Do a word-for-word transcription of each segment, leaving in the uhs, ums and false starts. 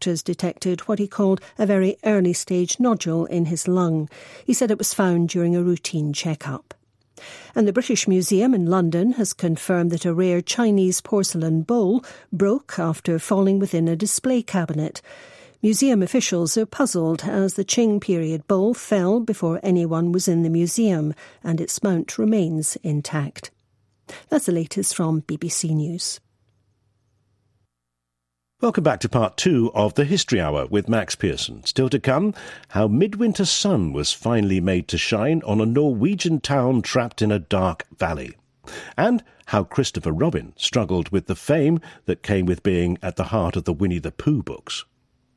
doctors detected what he called a very early-stage nodule in his lung. He said it was found during a routine check-up. And the British Museum in London has confirmed that a rare Chinese porcelain bowl broke after falling within a display cabinet. Museum officials are puzzled as the Qing period bowl fell before anyone was in the museum and its mount remains intact. That's the latest from B B C News. Welcome back to part two of the History Hour with Max Pearson. Still to come, how midwinter sun was finally made to shine on a Norwegian town trapped in a dark valley. And how Christopher Robin struggled with the fame that came with being at the heart of the Winnie the Pooh books.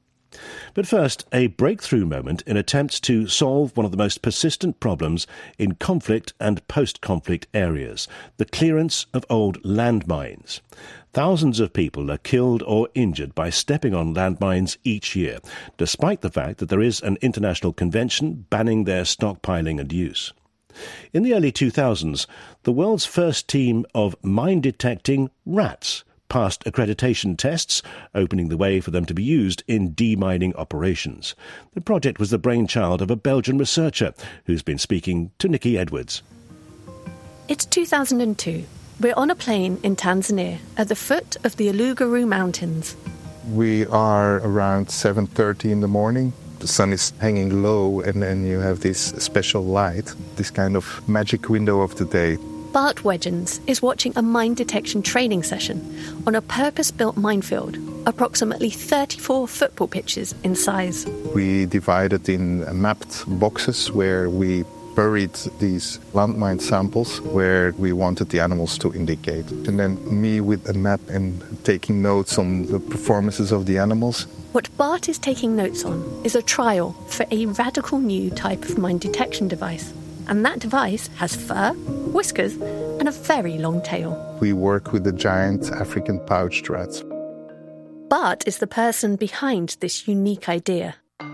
But first, a breakthrough moment in attempts to solve one of the most persistent problems in conflict and post-conflict areas, the clearance of old landmines. Thousands of people are killed or injured by stepping on landmines each year, despite the fact that there is an international convention banning their stockpiling and use. In the early two thousands, the world's first team of mine-detecting rats passed accreditation tests, opening the way for them to be used in demining operations. The project was the brainchild of a Belgian researcher who's been speaking to Nikki Edwards. It's two thousand two. We're on a plane in Tanzania at the foot of the Uluguru Mountains. We are around seven thirty in the morning. The sun is hanging low and then you have this special light, this kind of magic window of the day. Bart Wedgens is watching a mine detection training session on a purpose-built minefield, approximately thirty-four football pitches in size. We divided in mapped boxes where we buried these landmine samples where we wanted the animals to indicate. And then me with a map and taking notes on the performances of the animals. What Bart is taking notes on is a trial for a radical new type of mine detection device. And that device has fur, whiskers, and a very long tail. We work with the giant African pouched rats. Bart is the person behind this unique idea.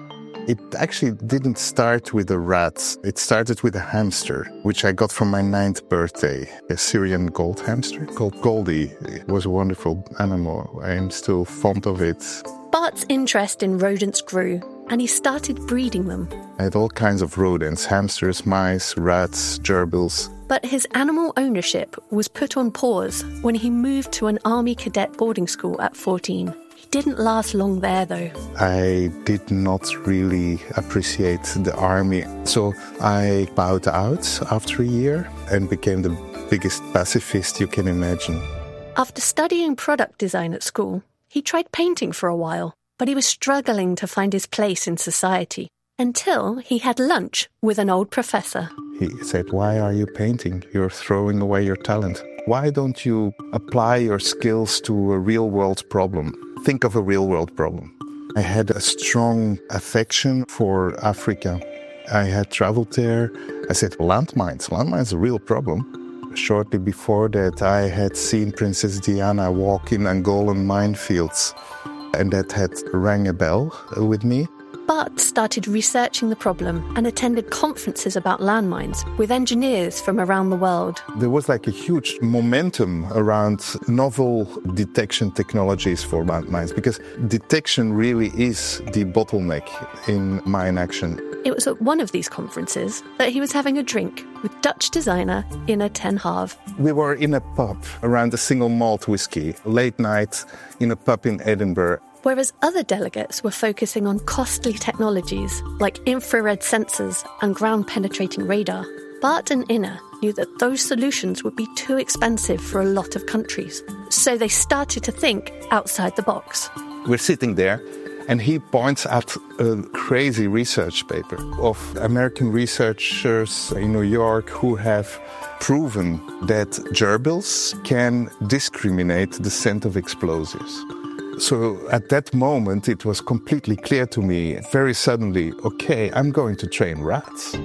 It actually didn't start with the rats. It started with a hamster, which I got from my ninth birthday. A Syrian gold hamster called Goldie. It was a wonderful animal. I am still fond of it. Bart's interest in rodents grew, and he started breeding them. I had all kinds of rodents, hamsters, mice, rats, gerbils. But his animal ownership was put on pause when he moved to an army cadet boarding school at fourteen. He didn't last long there, though. I did not really appreciate the army, so I bowed out after a year and became the biggest pacifist you can imagine. After studying product design at school, he tried painting for a while, but he was struggling to find his place in society until he had lunch with an old professor. He said, "Why are you painting? You're throwing away your talent. Why don't you apply your skills to a real-world problem? Think of a real-world problem." I had a strong affection for Africa. I had traveled there. I said, landmines, landmines are a real problem. Shortly before that, I had seen Princess Diana walk in Angolan minefields, and that had rang a bell with me. Bart started researching the problem and attended conferences about landmines with engineers from around the world. There was like a huge momentum around novel detection technologies for landmines, because detection really is the bottleneck in mine action. It was at one of these conferences that he was having a drink with Dutch designer Inna ten Hav. We were in a pub around a single malt whiskey, late night in a pub in Edinburgh. Whereas other delegates were focusing on costly technologies like infrared sensors and ground-penetrating radar, Bart and Inna knew that those solutions would be too expensive for a lot of countries. So they started to think outside the box. We're sitting there, and he points at a crazy research paper of American researchers in New York who have proven that gerbils can discriminate the scent of explosives. So at that moment, it was completely clear to me, very suddenly, okay, I'm going to train rats.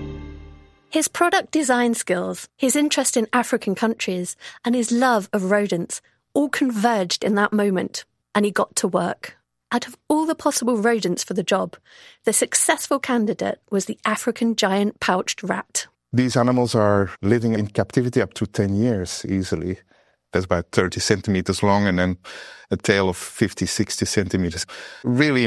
His product design skills, his interest in African countries, and his love of rodents all converged in that moment, and he got to work. Out of all the possible rodents for the job, the successful candidate was the African giant pouched rat. These animals are living in captivity up to ten years easily. That's about thirty centimeters long and then a tail of fifty, sixty centimeters. Really